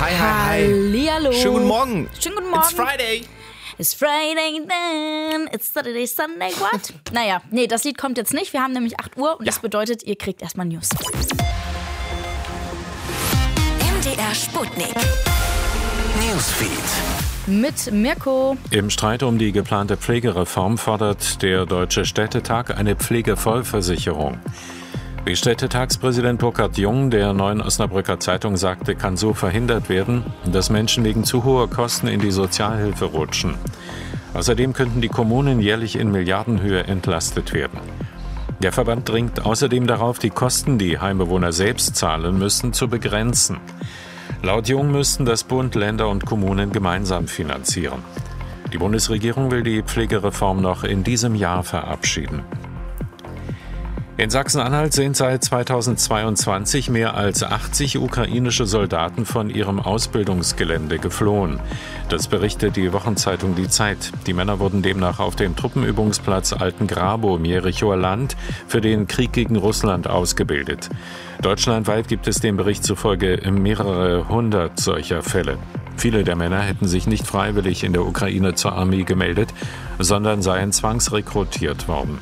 Hi. Hallihallo. Schönen guten Morgen. Schönen guten Morgen. It's Friday. It's Friday then, it's Saturday, Sunday, what? Naja, nee, das Lied kommt jetzt nicht. Wir haben nämlich 8 Uhr und das bedeutet, ihr kriegt erstmal News. MDR Sputnik. Newsfeed. Mit Mirko. Im Streit um die geplante Pflegereform fordert der Deutsche Städtetag eine Pflegevollversicherung. Wie Städtetagspräsident Burkhard Jung der Neuen Osnabrücker Zeitung sagte, kann so verhindert werden, dass Menschen wegen zu hoher Kosten in die Sozialhilfe rutschen. Außerdem könnten die Kommunen jährlich in Milliardenhöhe entlastet werden. Der Verband dringt außerdem darauf, die Kosten, die Heimbewohner selbst zahlen müssen, zu begrenzen. Laut Jung müssten das Bund, Länder und Kommunen gemeinsam finanzieren. Die Bundesregierung will die Pflegereform noch in diesem Jahr verabschieden. In Sachsen-Anhalt sind seit 2022 mehr als 80 ukrainische Soldaten von ihrem Ausbildungsgelände geflohen. Das berichtet die Wochenzeitung Die Zeit. Die Männer wurden demnach auf dem Truppenübungsplatz Altengrabow im Jerichoer Land für den Krieg gegen Russland ausgebildet. Deutschlandweit gibt es dem Bericht zufolge mehrere hundert solcher Fälle. Viele der Männer hätten sich nicht freiwillig in der Ukraine zur Armee gemeldet, sondern seien zwangsrekrutiert worden.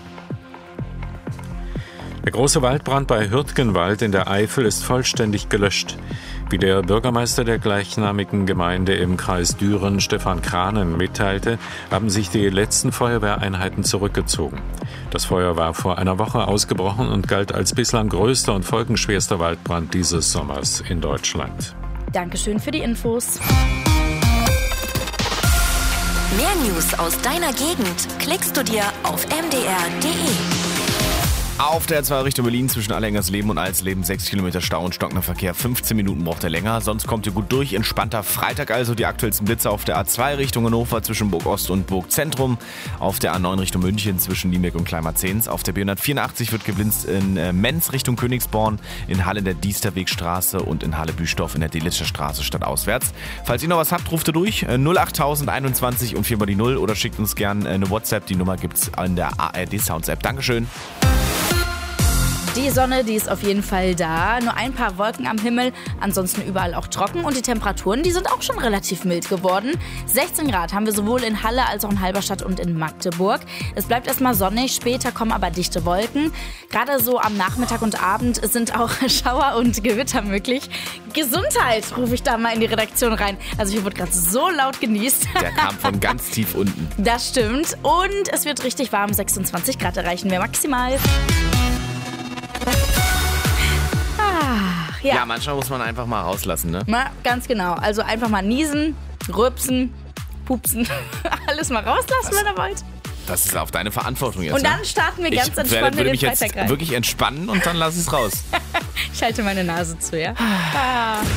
Der große Waldbrand bei Hürtgenwald in der Eifel ist vollständig gelöscht. Wie der Bürgermeister der gleichnamigen Gemeinde im Kreis Düren, Stefan Kranen, mitteilte, haben sich die letzten Feuerwehreinheiten zurückgezogen. Das Feuer war vor einer Woche ausgebrochen und galt als bislang größter und folgenschwerster Waldbrand dieses Sommers in Deutschland. Dankeschön für die Infos. Mehr News aus deiner Gegend klickst du dir auf mdr.de. Auf der A2 Richtung Berlin zwischen Allengersleben und Alsleben 6 Kilometer Stau und stockender Verkehr. 15 Minuten braucht er länger, sonst kommt ihr gut durch. Entspannter Freitag also, die aktuellsten Blitze auf der A2 Richtung Hannover zwischen Burg Ost und Burg Zentrum. Auf der A9 Richtung München zwischen Liemeck und Kleinmarzens. Auf der B184 wird geblinzt in Menz Richtung Königsborn, in Halle in der Diesterwegstraße und in Halle Büstorf in der Delitscher Straße stadtauswärts. Falls ihr noch was habt, ruft ihr durch 08021 und 4 mal die 0 oder schickt uns gerne eine WhatsApp. Die Nummer gibt's in der ARD Sounds App. Dankeschön. Die Sonne, die ist auf jeden Fall da. Nur ein paar Wolken am Himmel, ansonsten überall auch trocken. Und die Temperaturen, die sind auch schon relativ mild geworden. 16 Grad haben wir sowohl in Halle als auch in Halberstadt und in Magdeburg. Es bleibt erstmal sonnig, später kommen aber dichte Wolken. Gerade so am Nachmittag und Abend sind auch Schauer und Gewitter möglich. Gesundheit, rufe ich da mal in die Redaktion rein. Also hier wird gerade so laut genießt. Der kam von ganz tief unten. Das stimmt. Und es wird richtig warm, 26 Grad erreichen wir maximal. Ja, manchmal muss man einfach mal rauslassen, ne? Na, ganz genau. Also einfach mal niesen, rülpsen, pupsen. Alles mal rauslassen, wenn ihr wollt. Das ist auf deine Verantwortung jetzt. Und dann starten wir ganz entspannt in würde den mich jetzt Freitag rein. wirklich entspannen und dann lass es raus. Ich halte meine Nase zu, ja?